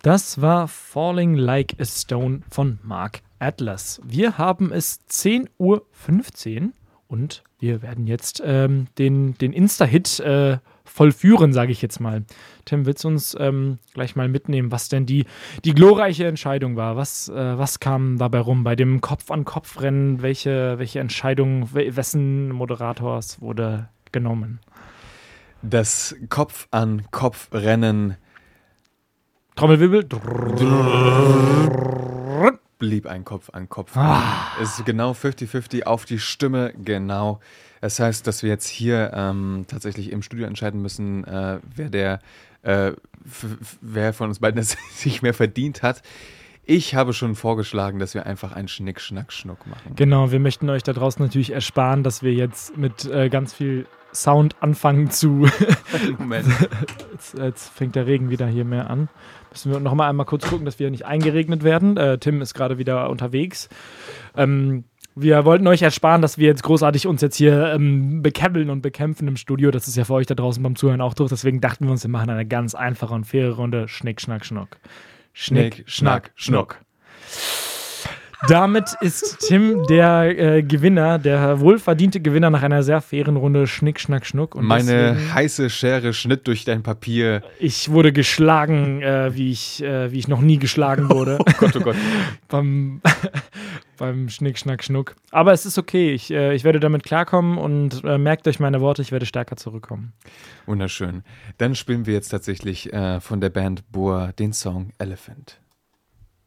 Das war Falling Like a Stone von Mark Atlas. Wir haben es 10:15 Uhr und wir werden jetzt den Insta-Hit vollführen, sage ich jetzt mal. Tim, willst du uns gleich mal mitnehmen, was denn die glorreiche Entscheidung war? Was kam dabei rum bei dem Kopf-an-Kopf-Rennen? Welche Entscheidung, wessen Moderators wurde genommen? Das Kopf-an-Kopf-Rennen Trommelwirbel. blieb ein Kopf-an-Kopf. Es ist genau 50-50 auf die Stimme, genau. Das heißt, dass wir jetzt hier tatsächlich im Studio entscheiden müssen, wer von uns beiden es sich mehr verdient hat. Ich habe schon vorgeschlagen, dass wir einfach einen Schnick, Schnack, Schnuck machen. Genau, wir möchten euch da draußen natürlich ersparen, dass wir jetzt mit ganz viel Sound anfangen zu... Moment. Jetzt fängt der Regen wieder hier mehr an. Müssen wir noch mal einmal kurz gucken, dass wir nicht eingeregnet werden. Tim ist gerade wieder unterwegs. Wir wollten euch ersparen, dass wir jetzt großartig uns jetzt hier bekäbbeln und bekämpfen im Studio. Das ist ja für euch da draußen beim Zuhören auch durch. Deswegen dachten wir uns, wir machen eine ganz einfache und faire Runde. Schnick, Schnack, Schnuck. Schnick, Schnack, Schnuck. Damit ist Tim der Gewinner, der wohlverdiente Gewinner nach einer sehr fairen Runde Schnick, Schnack, Schnuck. Und meine heiße Schere schnitt durch dein Papier. Ich wurde geschlagen, wie ich noch nie geschlagen wurde. Oh Gott, oh Gott. beim Schnick, Schnack, Schnuck. Aber es ist okay. Ich werde damit klarkommen und merkt euch meine Worte, ich werde stärker zurückkommen. Wunderschön. Dann spielen wir jetzt tatsächlich von der Band Boa den Song Elephant.